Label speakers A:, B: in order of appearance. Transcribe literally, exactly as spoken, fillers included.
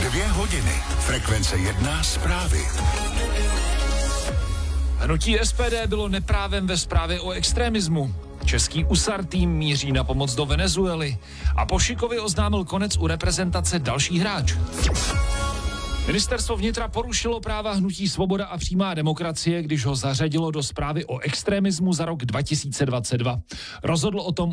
A: Dvě hodiny. Frekvence jedna zprávy.
B: Hnutí S P D bylo neprávem ve zprávě o extremismu. Český U S A R tým míří na pomoc do Venezuely. A po Šikovi oznámil konec u reprezentace další hráč. Ministerstvo vnitra porušilo práva hnutí Svoboda a přímá demokracie, když ho zařadilo do zprávy o extremismu za rok dva tisíce dvacet dva. Rozhodl o tom